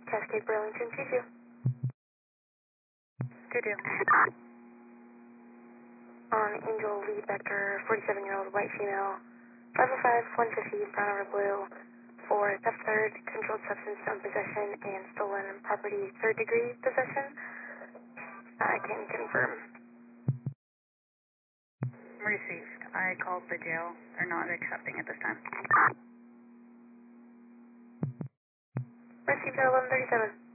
Cascade Burlington 22. 22. On Angel lead vector, 47-year-old white female, 505, 150, brown over blue, for theft third, controlled substance stone possession, and stolen property third degree possession. I can confirm. Received. I called the jail. They're not accepting at this time. Received at 1137.